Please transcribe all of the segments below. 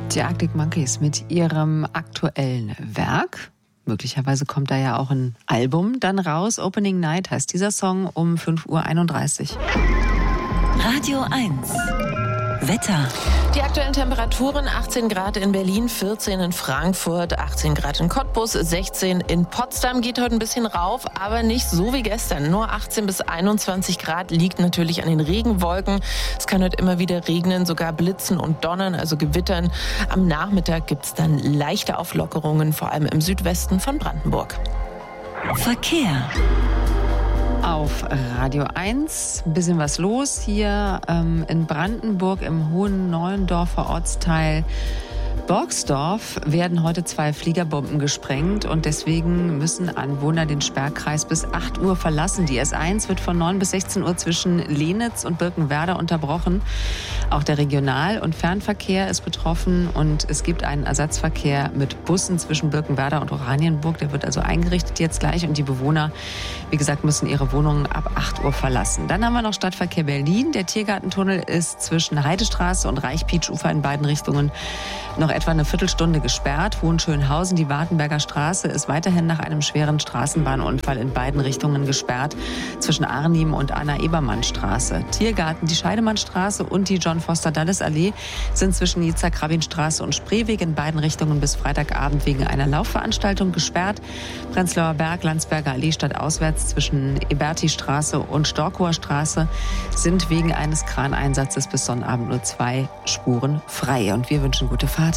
Die Arctic Monkeys mit ihrem aktuellen Werk. Möglicherweise kommt da ja auch ein Album dann raus. Opening Night heißt dieser Song um 5:31 Uhr. Radio 1. Wetter. Die aktuellen Temperaturen: 18 Grad in Berlin, 14 in Frankfurt, 18 Grad in Cottbus, 16 in Potsdam. Geht heute ein bisschen rauf, aber nicht so wie gestern. Nur 18 bis 21 Grad, liegt natürlich an den Regenwolken. Es kann heute immer wieder regnen, sogar blitzen und donnern, also gewittern. Am Nachmittag gibt es dann leichte Auflockerungen, vor allem im Südwesten von Brandenburg. Verkehr. Auf Radio 1 ein bisschen was los hier in Brandenburg im Hohen Neuendorfer Ortsteil Borgsdorf werden heute 2 Fliegerbomben gesprengt und deswegen müssen Anwohner den Sperrkreis bis 8 Uhr verlassen. Die S1 wird von 9 bis 16 Uhr zwischen Lenitz und Birkenwerder unterbrochen. Auch der Regional- und Fernverkehr ist betroffen und es gibt einen Ersatzverkehr mit Bussen zwischen Birkenwerder und Oranienburg. Der wird also eingerichtet jetzt gleich und die Bewohner, wie gesagt, müssen ihre Wohnungen ab 8 Uhr verlassen. Dann haben wir noch Stadtverkehr Berlin. Der Tiergartentunnel ist zwischen Heidestraße und Reichpietsch-Ufer in beiden Richtungen noch etwa eine Viertelstunde gesperrt. Hohenschönhausen, die Wartenberger Straße, ist weiterhin nach einem schweren Straßenbahnunfall in beiden Richtungen gesperrt. Zwischen Arnim und Anna-Ebermann-Straße. Tiergarten, die Scheidemannstraße und die John-Foster-Dulles-Allee sind zwischen Nizza-Krabin-Straße und Spreeweg in beiden Richtungen bis Freitagabend wegen einer Laufveranstaltung gesperrt. Prenzlauer Berg, Landsberger Allee stadtauswärts zwischen Eberti-Straße und Storkower Straße sind wegen eines Kraneinsatzes bis Sonnabend nur 2 Spuren frei. Und wir wünschen gute Fahrt.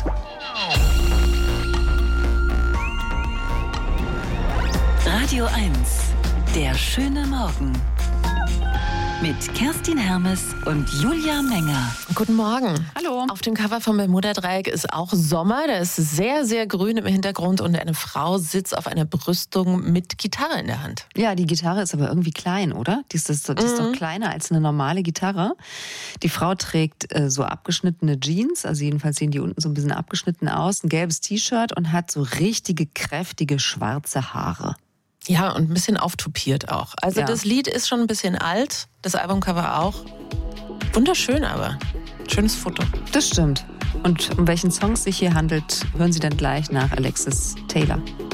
Radio 1. Der schöne Morgen. Mit Kerstin Hermes und Julia Menger. Guten Morgen. Hallo. Auf dem Cover vom Bermuda-Dreieck ist auch Sommer. Da ist sehr, sehr grün im Hintergrund und eine Frau sitzt auf einer Brüstung mit Gitarre in der Hand. Ja, die Gitarre ist aber irgendwie klein, oder? Die ist doch kleiner als eine normale Gitarre. Die Frau trägt so abgeschnittene Jeans, also jedenfalls sehen die unten so ein bisschen abgeschnitten aus, ein gelbes T-Shirt und hat so richtige, kräftige, schwarze Haare. Ja, und ein bisschen auftupiert auch. Also Ja. Das Lied ist schon ein bisschen alt, das Albumcover auch. Wunderschön aber. Schönes Foto. Das stimmt. Und um welchen Song es sich hier handelt, hören Sie dann gleich nach Alexis Taylor.